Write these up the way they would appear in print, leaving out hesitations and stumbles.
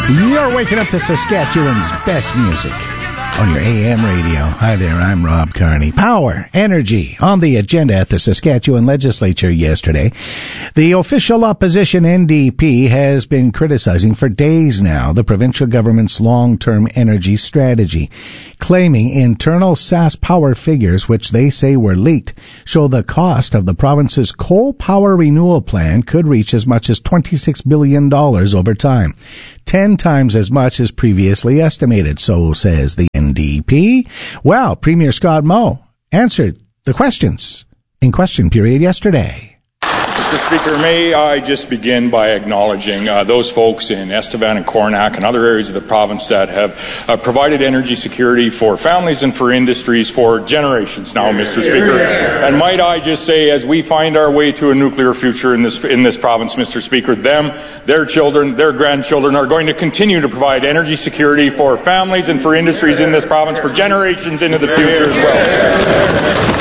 You're waking up to Saskatchewan's best music on your AM radio. Hi there, I'm Rob Carney. Power, energy on the agenda at the Saskatchewan legislature yesterday. The official opposition NDP has been criticizing for days now the provincial government's long-term energy strategy, claiming internal SaskPower figures, which they say were leaked, show the cost of the province's coal power renewal plan could reach as much as $26 billion over time. 10 times as much as previously estimated, so says the NDP. Well, Premier Scott Moe answered the questions in question period yesterday. Mr. Speaker, may I just begin by acknowledging those folks in Estevan and Coronach and other areas of the province that have provided energy security for families and for industries for generations now, Mr. Speaker. And might I just say, as we find our way to a nuclear future in this province, Mr. Speaker, them, their children, their grandchildren are going to continue to provide energy security for families and for industries in this province for generations into the future as well.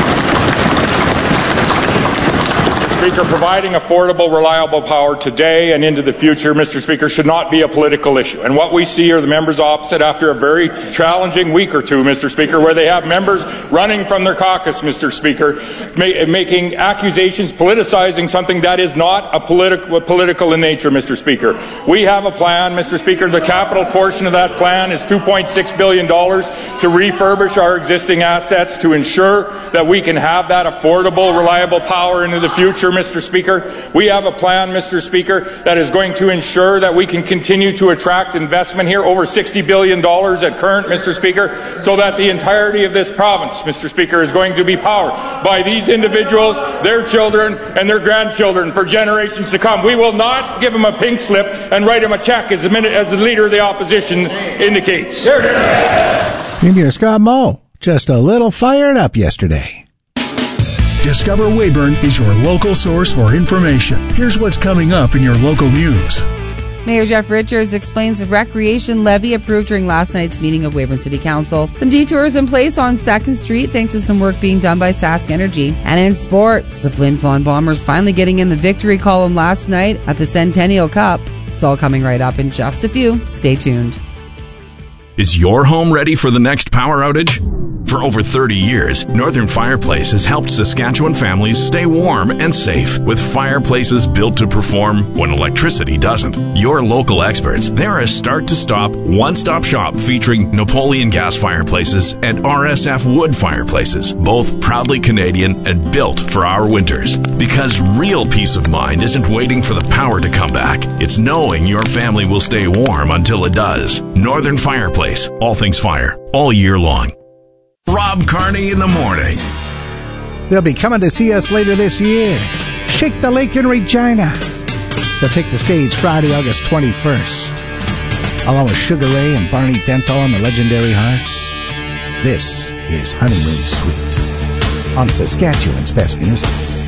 Speaker, providing affordable, reliable power today and into the future, Mr. Speaker, should not be a political issue. And what we see are the members opposite after a very challenging week or two, Mr. Speaker, where they have members running from their caucus, Mr. Speaker, making accusations, politicizing something that is not a political in nature, Mr. Speaker. We have a plan, Mr. Speaker. The capital portion of that plan is $2.6 billion to refurbish our existing assets to ensure that we can have that affordable, reliable power into the future, Mr. Speaker. We have a plan, Mr. Speaker, that is going to ensure that we can continue to attract investment here, over $60 billion at current, Mr. Speaker, so that the entirety of this province, Mr. Speaker, is going to be powered by these individuals, their children, and their grandchildren for generations to come. We will not give them a pink slip and write them a check, as the Leader of the Opposition indicates. Premier Scott Moe, just a little fired up yesterday. Discover Weyburn is your local source for information. Here's what's coming up in your local news. Mayor Jeff Richards explains the recreation levy approved during last night's meeting of Weyburn City Council. Some detours in place on 2nd Street thanks to some work being done by Sask Energy. And in sports, the Flin Flon Bombers finally getting in the victory column last night at the Centennial Cup. It's all coming right up in just a few. Stay tuned. Is your home ready for the next power outage? For over 30 years, Northern Fireplace has helped Saskatchewan families stay warm and safe with fireplaces built to perform when electricity doesn't. Your local experts, they're a start-to-stop, one-stop shop featuring Napoleon gas fireplaces and RSF wood fireplaces, both proudly Canadian and built for our winters. Because real peace of mind isn't waiting for the power to come back. It's knowing your family will stay warm until it does. Northern Fireplace, all things fire, all year long. Rob Carney in the morning. They'll be coming to see us later this year. Shake the Lake in Regina. They'll take the stage Friday, August 21st, along with Sugar Ray and Barney Dental and the Legendary Hearts. This is Honeymoon Suite on Saskatchewan's best music.